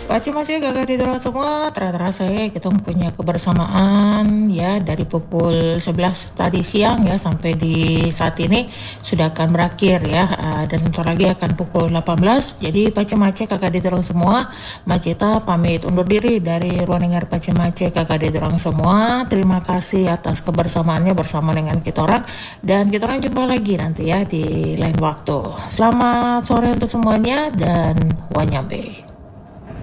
Macam-macam kakak di dorong semua terasa ya kita punya kebersamaan ya dari pukul 11 tadi siang ya sampai di saat ini sudah akan berakhir ya. Dan bentar lagi akan pukul 18. Jadi macam-macam kakak di dorong semua Maceta pamit undur diri dari ruang dengar macam-macam kakak di dorong semua. Terima kasih atas kebersamaannya bersama dengan kita orang dan kita orang jumpa lagi nanti ya di lain waktu. Selamat sore untuk semuanya dan wanyambe.